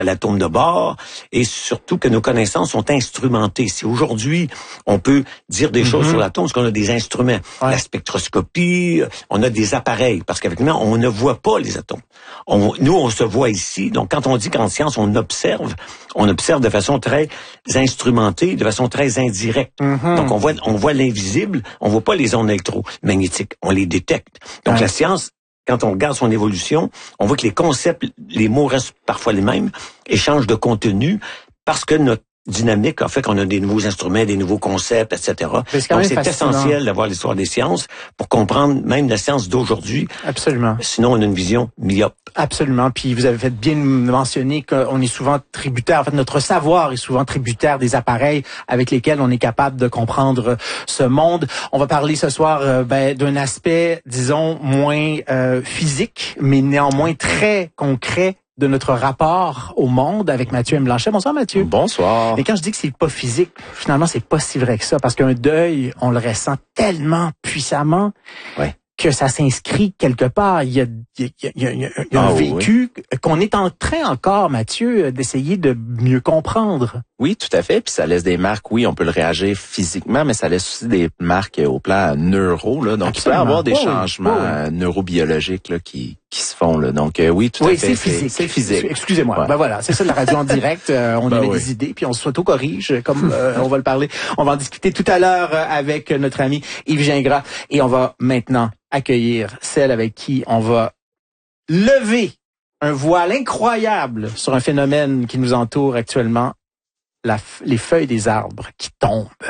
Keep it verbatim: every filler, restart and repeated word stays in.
l'atome de bord, et surtout que nos connaissances sont instrumentées. Si aujourd'hui, on peut dire des mm-hmm. choses sur l'atome, parce qu'on a des instruments, ouais. la spectroscopie, on a des appareils, parce qu'avec nous, on ne voit pas les atomes. On, nous, on se voit ici. Donc, quand on dit qu'en science, on observe, on observe de façon très instrumentée, de façon très indirecte. Mm-hmm. Donc, on voit, on voit l'invisible, on voit pas les ondes électromagnétiques, on les détecte. Donc, ouais. la science, quand on regarde son évolution, on voit que les concepts, les mots restent parfois les mêmes, et changent de contenu parce que notre dynamique a fait qu'on a des nouveaux instruments, des nouveaux concepts, et cetera. C'est Donc, c'est fascinant. Essentiel d'avoir l'histoire des sciences pour comprendre même la science d'aujourd'hui. Absolument. Sinon, on a une vision myope. Absolument. Puis vous avez fait bien mentionner qu'on est souvent tributaire, en fait, notre savoir est souvent tributaire des appareils avec lesquels on est capable de comprendre ce monde. On va parler ce soir euh, ben, d'un aspect, disons, moins euh, physique, mais néanmoins très concret de notre rapport au monde avec Mathieu M. Blanchet. Bonsoir, Mathieu. Bonsoir. Et quand je dis que c'est pas physique, finalement, c'est pas si vrai que ça, parce qu'un deuil, on le ressent tellement puissamment ouais. que ça s'inscrit quelque part. Il y a, il y a, il y a, il y a un ah, vécu oui. qu'on est en train encore, Mathieu, d'essayer de mieux comprendre. Oui, tout à fait. Puis ça laisse des marques, oui, on peut le réagir physiquement, mais ça laisse aussi des marques au plan neuro. Là. Donc, Absolument. il peut y avoir des oh, changements oh, oui. neurobiologiques là, qui qui se font. Là. Donc, euh, oui, tout oui, à fait. C'est physique. C'est physique. Excusez-moi. Ouais. Ben voilà, c'est ça la radio en direct. Euh, on ben émet oui. des idées, puis on s'auto-corrige, comme euh, on va le parler. On va en discuter tout à l'heure avec notre ami Yves Gingras. Et on va maintenant accueillir celle avec qui on va lever un voile incroyable sur un phénomène qui nous entoure actuellement, la, les feuilles des arbres qui tombent.